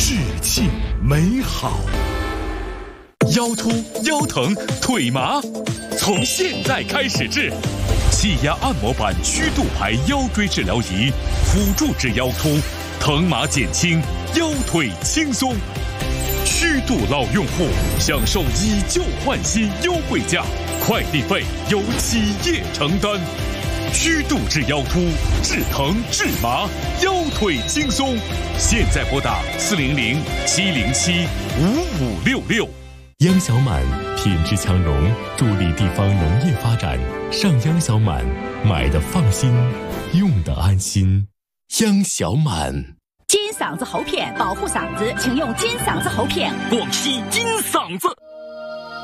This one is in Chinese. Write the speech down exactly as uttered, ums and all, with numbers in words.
至庆美好。腰突、腰疼、腿麻，从现在开始治。气压按摩板曲度牌腰椎治疗仪，辅助治腰突，疼麻减轻，腰腿轻松。曲度老用户享受以旧换新优惠价，快递费由企业承担。曲度治腰突，治疼治麻，腰腿轻松。现在拨打四零零七零七五五六六。 央小满品质强融，助力地方农业发展。上央小满，买的放心，用的安心。央小满。 金嗓子喉片保护嗓子，请用金嗓子喉片。 广西金嗓子。